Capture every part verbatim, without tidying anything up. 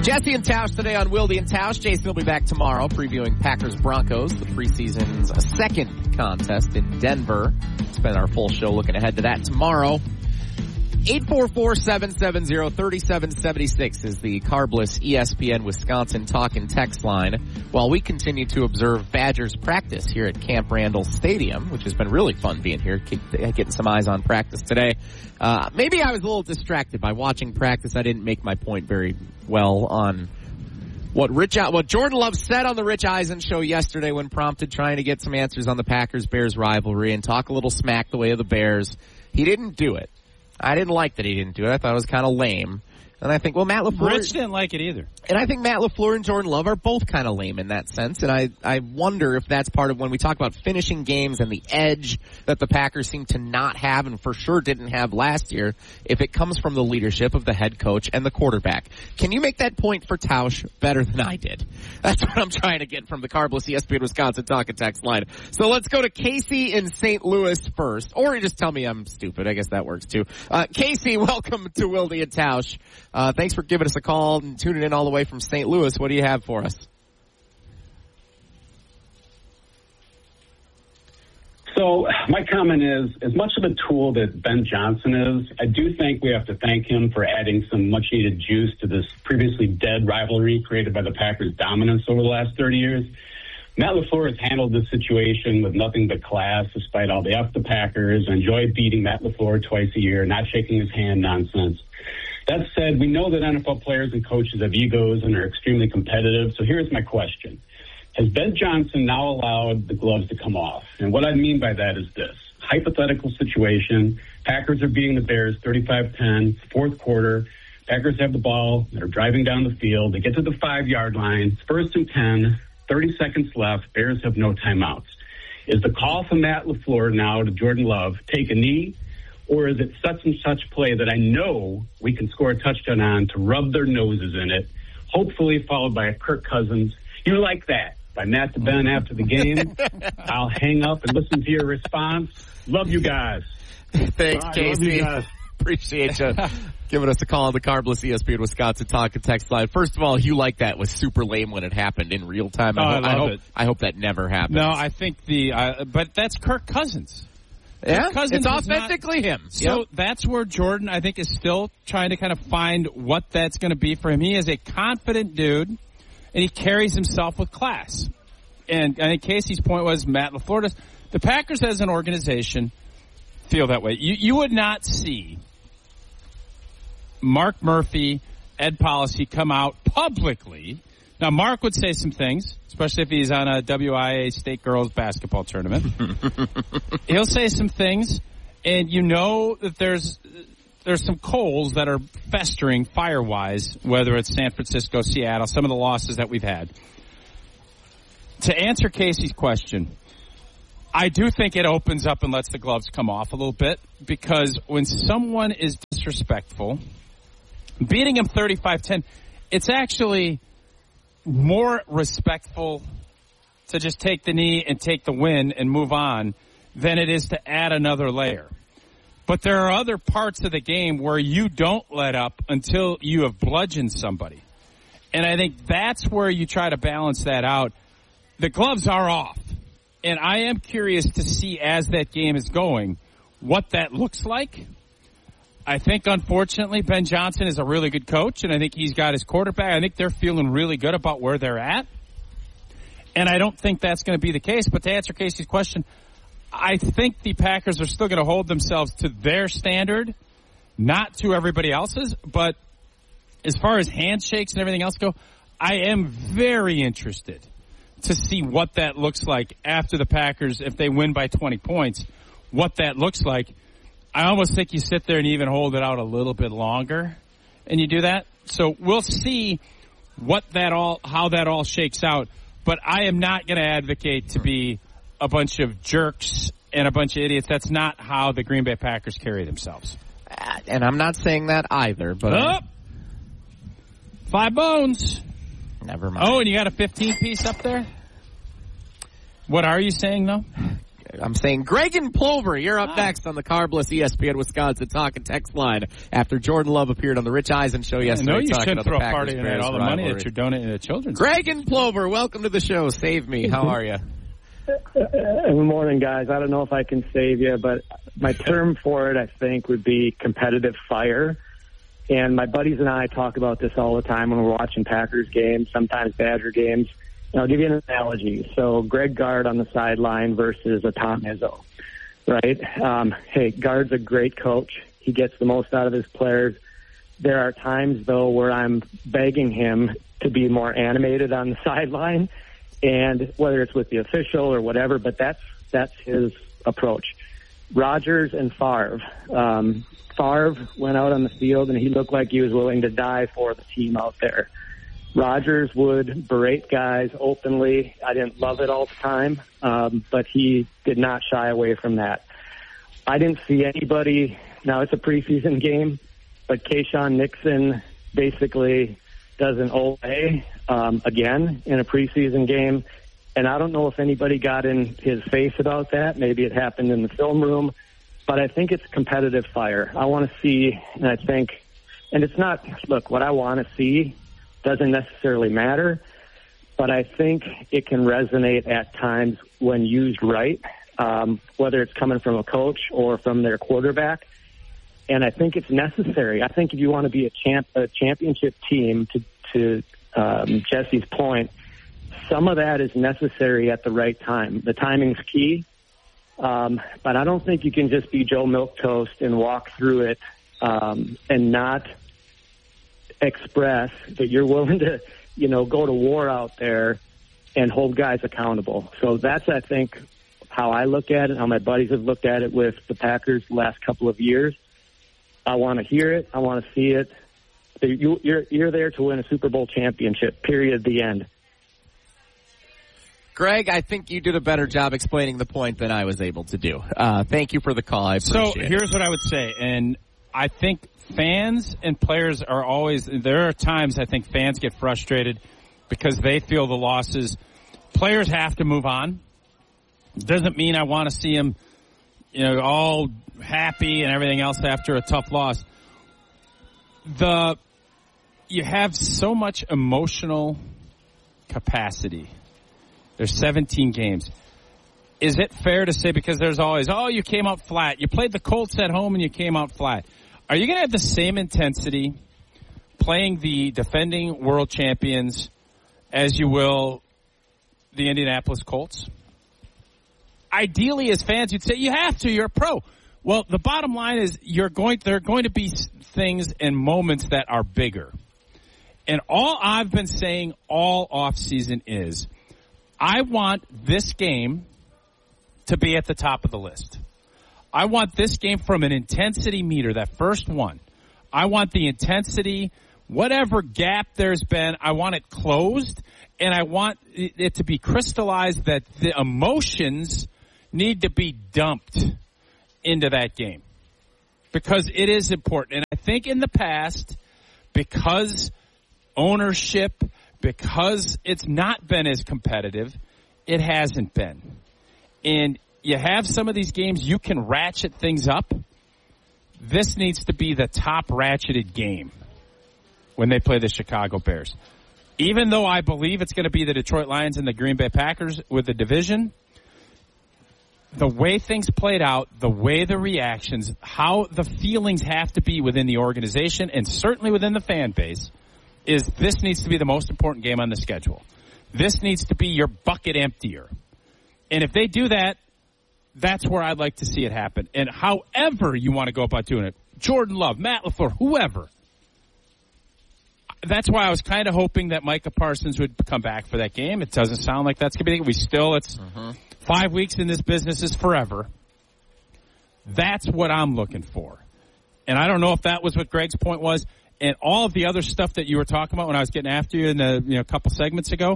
Jesse and Tausch today on Wilde and Tausch. Jason will be back tomorrow previewing Packers-Broncos, the preseason's second contest in Denver. Spend our full show looking ahead to that tomorrow. eight four four, seven seven zero, three seven seven six is the Carbless E S P N Wisconsin talk and text line while we continue to observe Badgers practice here at Camp Randall Stadium, which has been really fun being here, getting some eyes on practice today. Uh, maybe I was a little distracted by watching practice. I didn't make my point very well on what Rich, what Jordan Love said on the Rich Eisen show yesterday when prompted trying to get some answers on the Packers-Bears rivalry and talk a little smack the way of the Bears. He didn't do it. I didn't like that he didn't do it. I thought it was kind of lame. And I think, well, Matt LaFleur... Rich didn't like it either. And I think Matt LaFleur and Jordan Love are both kind of lame in that sense. And I, I wonder if that's part of when we talk about finishing games and the edge that the Packers seem to not have and for sure didn't have last year, if it comes from the leadership of the head coach and the quarterback. Can you make that point for Tausch better than I did? That's what I'm trying to get from the Carbless E S P N Wisconsin talk and text line. So let's go to Casey in Saint Louis first. Or you just tell me I'm stupid. I guess that works too. Uh, Casey, welcome to Wilde and Tausch. Uh, thanks for giving us a call and tuning in all the way from Saint Louis. What do you have for us? So my comment is, as much of a tool that Ben Johnson is, I do think we have to thank him for adding some much-needed juice to this previously dead rivalry created by the Packers' dominance over the last thirty years. Matt LaFleur has handled this situation with nothing but class, despite all the F the Packers. I enjoy beating Matt LaFleur twice a year, not shaking his hand nonsense. That said, we know that N F L players and coaches have egos and are extremely competitive. So here's my question. Has Ben Johnson now allowed the gloves to come off? And what I mean by that is this. Hypothetical situation. Packers are beating the Bears thirty-five ten, fourth quarter. Packers have the ball. They're driving down the field. They get to the five-yard line. It's first and ten, thirty seconds left. Bears have no timeouts. Is the call from Matt LaFleur now to Jordan Love, take a knee? Or is it such and such play that I know we can score a touchdown on to rub their noses in it, hopefully followed by a Kirk Cousins, you like that, by Matt to Ben after the game. I'll hang up and listen to your response. Love you guys. Thanks, Bye. Casey. Love you guys. Appreciate you giving us a call on the Carbless E S P N Wisconsin talk and text line. First of all, you like that was super lame when it happened in real time. I, oh, hope, I, love I hope it. I hope that never happens. No, I think the uh, but that's Kirk Cousins. Yeah, Cousins it's authentically not, him. So yep. That's where Jordan, I think, is still trying to kind of find what that's going to be for him. He is a confident dude, and he carries himself with class. And I think Casey's point was Matt LaFleur does. The Packers as an organization feel that way. You, you would not see Mark Murphy, Ed Policy come out publicly. Now, Mark would say some things, especially if he's on a W I A State girls basketball tournament. He'll say some things, and you know that there's there's some coals that are festering fire-wise, whether it's San Francisco, Seattle, some of the losses that we've had. To answer Casey's question, I do think it opens up and lets the gloves come off a little bit, because when someone is disrespectful, beating him thirty-five ten, it's actually more respectful to just take the knee and take the win and move on than it is to add another layer. But there are other parts of the game where you don't let up until you have bludgeoned somebody. And I think that's where you try to balance that out. The gloves are off. And I am curious to see, as that game is going, what that looks like. I think, unfortunately, Ben Johnson is a really good coach, and I think he's got his quarterback. I think they're feeling really good about where they're at. And I don't think that's going to be the case. But to answer Casey's question, I think the Packers are still going to hold themselves to their standard, not to everybody else's. But as far as handshakes and everything else go, I am very interested to see what that looks like after the Packers, if they win by twenty points, what that looks like. I almost think you sit there and even hold it out a little bit longer, and you do that. So we'll see what that all, how that all shakes out. But I am not going to advocate to be a bunch of jerks and a bunch of idiots. That's not how the Green Bay Packers carry themselves. And I'm not saying that either. But oh, five bones. Never mind. Oh, and you got a fifteen piece up there? What are you saying, though? I'm saying Greg and Plover, you're up ah. next on the Carbless E S P N Wisconsin Talk and Text line after Jordan Love appeared on the Rich Eisen show yesterday. I know you talking shouldn't throw a Packers party and add all the rivalry. money that you're donating to children's. Greg and Plover, welcome to the show. Save me. How are you? Good morning, guys. I don't know if I can save you, but my term for it, I think, would be competitive fire. And my buddies and I talk about this all the time when we're watching Packers games, sometimes Badger games. And I'll give you an analogy. So Greg Gard on the sideline versus a Tom Izzo, right? Um, hey, Gard's a great coach. He gets the most out of his players. There are times, though, where I'm begging him to be more animated on the sideline, and whether it's with the official or whatever, but that's that's his approach. Rodgers and Favre. Um, Favre went out on the field, and he looked like he was willing to die for the team out there. Rodgers would berate guys openly. I didn't love it all the time, um, but he did not shy away from that. I didn't see anybody. Now, it's a preseason game, but Keyshawn Nixon basically does an Olay um, again in a preseason game. And I don't know if anybody got in his face about that. Maybe it happened in the film room. But I think it's competitive fire. I want to see, and I think, and it's not, look, what I want to see doesn't necessarily matter, but I think it can resonate at times when used right, um, whether it's coming from a coach or from their quarterback. And I think it's necessary. I think if you want to be a champ, a championship team, to, to um, Jesse's point, some of that is necessary at the right time. The timing's key, um, but I don't think you can just be Joe Milquetoast and walk through it um, and not express that you're willing to, you know, go to war out there and hold guys accountable. So that's, I think, how I look at it, how my buddies have looked at it with the Packers the last couple of years. I want to hear it. I want to see it. You're, you're there to win a Super Bowl championship, period, the end. Greg, I think you did a better job explaining the point than I was able to do. Uh, thank you for the call. I appreciate it. So it. Here's what I would say, and I think fans and players are always, there are times I think fans get frustrated because they feel the losses. Players have to move on. Doesn't mean I want to see them, you know, all happy and everything else after a tough loss. The, you have so much emotional capacity. There's seventeen games. Is it fair to say, because there's always, oh, you came out flat. You played the Colts at home and you came out flat. Are you going to have the same intensity playing the defending world champions as you will the Indianapolis Colts? Ideally, as fans, you'd say you have to. You're a pro. Well, the bottom line is you're going. There are going to be things and moments that are bigger. And all I've been saying all offseason is I want this game to be at the top of the list. I want this game from an intensity meter, that first one. I want the intensity, whatever gap there's been, I want it closed, and I want it to be crystallized that the emotions need to be dumped into that game because it is important. And I think in the past, because ownership, because it's not been as competitive, it hasn't been. And you have some of these games, you can ratchet things up. This needs to be the top ratcheted game when they play the Chicago Bears. Even though I believe it's going to be the Detroit Lions and the Green Bay Packers with the division, the way things played out, the way the reactions, how the feelings have to be within the organization and certainly within the fan base is this needs to be the most important game on the schedule. This needs to be your bucket emptier. And if they do that, that's where I'd like to see it happen. And however you want to go about doing it, Jordan Love, Matt LaFleur, whoever. That's why I was kind of hoping that Micah Parsons would come back for that game. It doesn't sound like that's going to be. We still, it's uh-huh. five weeks in this business is forever. That's what I'm looking for. And I don't know if that was what Greg's point was. And all of the other stuff that you were talking about when I was getting after you in a you know, couple segments ago,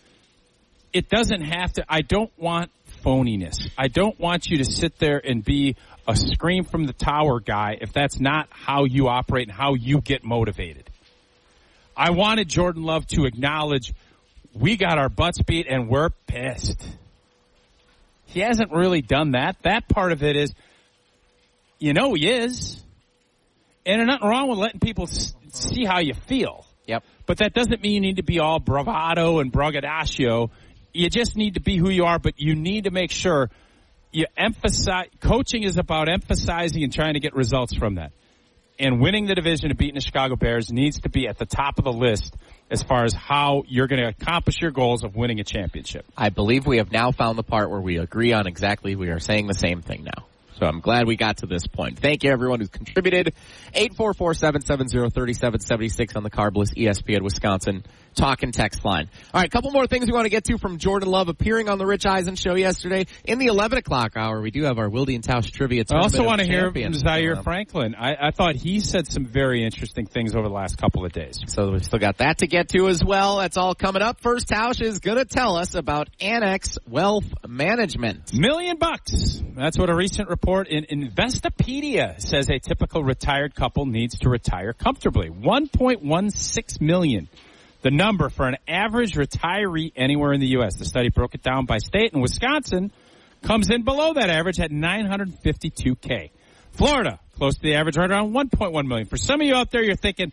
it doesn't have to. I don't want phoniness. I don't want you to sit there and be a scream from the tower guy if that's not how you operate and how you get motivated. I wanted Jordan Love to acknowledge we got our butts beat and we're pissed. He hasn't really done that. That part of it is, you know he is. And there's nothing wrong with letting people see how you feel. Yep. But that doesn't mean you need to be all bravado and braggadocio. You just need to be who you are, but you need to make sure you emphasize. Coaching is about emphasizing and trying to get results from that. And winning the division and beating the Chicago Bears needs to be at the top of the list as far as how you're going to accomplish your goals of winning a championship. I believe we have now found the part where we agree on exactly, we are saying the same thing now. So I'm glad we got to this point. Thank you, everyone who's contributed. eight four four, seven seven zero, three seven seven six on the Carbliss E S P N Wisconsin talk and text line. All right, a couple more things we want to get to from Jordan Love appearing on the Rich Eisen show yesterday. In the eleven o'clock hour, we do have our Wilde and Tausch trivia tournament. I also want to hear from Zaire Franklin. I, I thought he said some very interesting things over the last couple of days. So we've still got that to get to as well. That's all coming up. First, Tausch is going to tell us about Annex Wealth Management. Million bucks. That's what a recent report in Investopedia says a typical retired couple needs to retire comfortably. one point one six million. The number for an average retiree anywhere in the U S. The study broke it down by state, and Wisconsin comes in below that average at nine hundred fifty-two thousand. Florida, close to the average, right around one point one million. For some of you out there, you're thinking,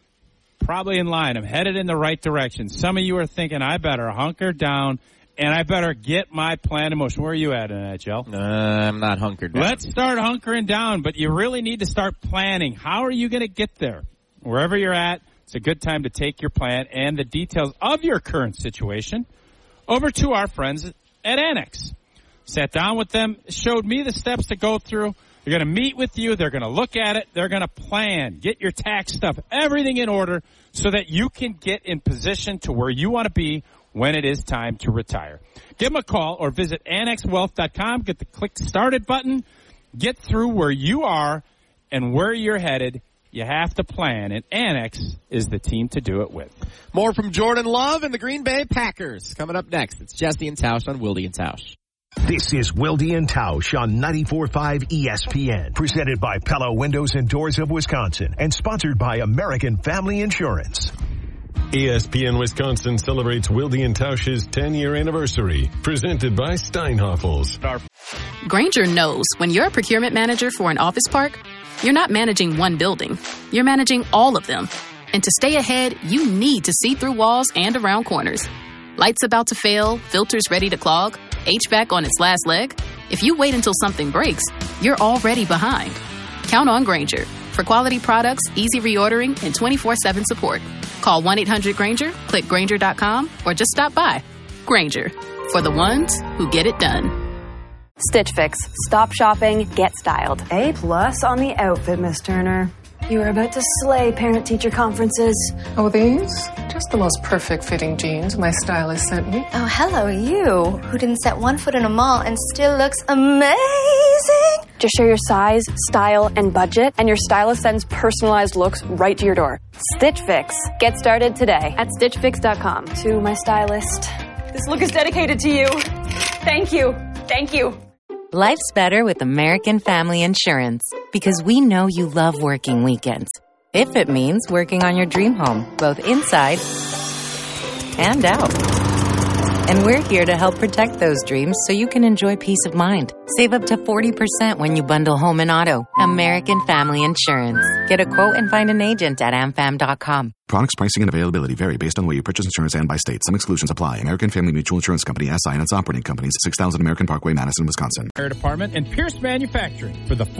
probably in line. I'm headed in the right direction. Some of you are thinking, I better hunker down, and I better get my plan in motion. Where are you at in that, Joe? Uh, I'm not hunkered down. Let's start hunkering down, but you really need to start planning. How are you going to get there? Wherever you're at, it's a good time to take your plan and the details of your current situation over to our friends at Annex. Sat down with them, showed me the steps to go through. They're going to meet with you. They're going to look at it. They're going to plan, get your tax stuff, everything in order so that you can get in position to where you want to be when it is time to retire. Give them a call or visit annex wealth dot com. Get the click started button. Get through where you are and where you're headed. You have to plan, and Annex is the team to do it with. More from Jordan Love and the Green Bay Packers coming up next. It's Jesse and Tausch on Wilde and Tausch. This is Wilde and Tausch on ninety-four point five E S P N, presented by Pella Windows and Doors of Wisconsin, and sponsored by American Family Insurance. E S P N Wisconsin celebrates Wilde and Tausch's ten-year anniversary, presented by Steinhoffels. Grainger knows when you're a procurement manager for an office park, you're not managing one building. You're managing all of them. And to stay ahead, you need to see through walls and around corners. Lights about to fail, filters ready to clog, H V A C on its last leg. If you wait until something breaks, you're already behind. Count on Grainger for quality products, easy reordering, and twenty-four seven support. Call one eight hundred Grainger, click Grainger dot com, or just stop by. Grainger, for the ones who get it done. Stitch Fix. Stop shopping, get styled. A plus on the outfit, Miss Turner. You were about to slay parent-teacher conferences. Oh, these? Just the most perfect fitting jeans my stylist sent me. Oh, hello, you, who didn't set one foot in a mall and still looks amazing. Just share your size, style, and budget, and your stylist sends personalized looks right to your door. Stitch Fix. Get started today at stitch fix dot com. To my stylist, this look is dedicated to you. Thank you. Thank you. Life's better with American Family Insurance because we know you love working weekends. If it means working on your dream home, both inside and out. And we're here to help protect those dreams so you can enjoy peace of mind. Save up to forty percent when you bundle home and auto. American Family Insurance. Get a quote and find an agent at a m fam dot com. Products, pricing, and availability vary based on the way you purchase insurance and by state. Some exclusions apply. American Family Mutual Insurance Company, S I and its operating companies, six thousand American Parkway, Madison, Wisconsin. Fire Department and Pierce Manufacturing for the